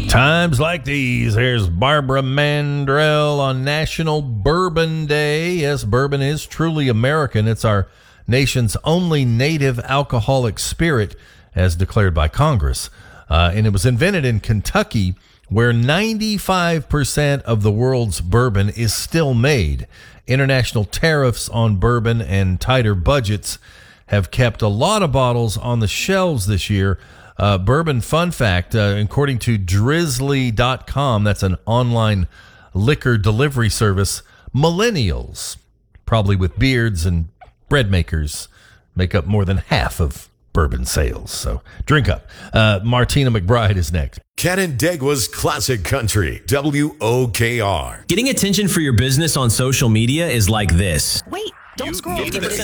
Times like these, here's Barbara Mandrell on National Bourbon Day. Yes, bourbon is truly American. It's our nation's only native alcoholic spirit, as declared by Congress. And it was invented in Kentucky, where 95% of the world's bourbon is still made. International tariffs on bourbon and tighter budgets have kept a lot of bottles on the shelves this year. Bourbon fun fact, according to Drizzly.com, that's an online liquor delivery service, millennials, probably with beards and bread makers, make up more than half of bourbon sales. So drink up. Martina McBride is next. Canandaigua's Classic Country, WOKR. Getting attention for your business on social media is like this. Wait, don't scroll.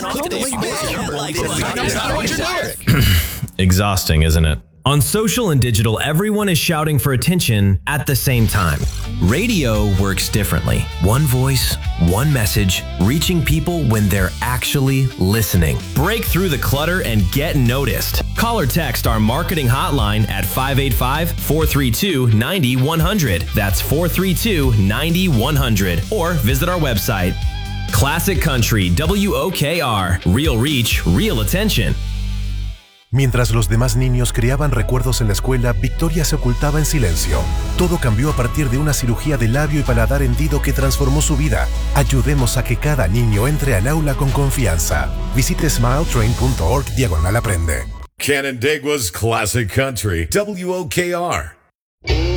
Exhausting, isn't it? On social and digital, everyone is shouting for attention at the same time. Radio works differently. One voice, one message, reaching people when they're actually listening. Break through the clutter and get noticed. Call or text our marketing hotline at 585-432-9100. That's 432-9100. Or visit our website. Classic Country, WOKR. Real reach, real attention. Mientras los demás niños creaban recuerdos en la escuela, Victoria se ocultaba en silencio. Todo cambió a partir de una cirugía de labio y paladar hendido que transformó su vida. Ayudemos a que cada niño entre al aula con confianza. Visite smiletrain.org/aprende. Canandaigua's Classic Country, WOKR.